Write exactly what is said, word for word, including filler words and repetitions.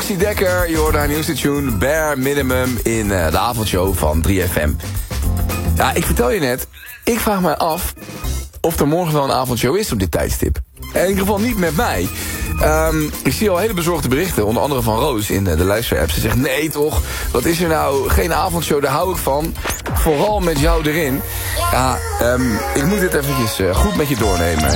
Roxy Dekker, je hoort haar nieuwste tune Bare Minimum in uh, de avondshow van drie F M. Ja, ik vertel je net, ik vraag me af of er morgen wel een avondshow is op dit tijdstip. In ieder geval niet met mij. Um, ik zie al hele bezorgde berichten, onder andere van Roos in de luisterapp. Ze zegt, nee toch, wat is er nou? Geen avondshow, daar hou ik van. Vooral met jou erin. Ja, um, ik moet dit eventjes uh, goed met je doornemen.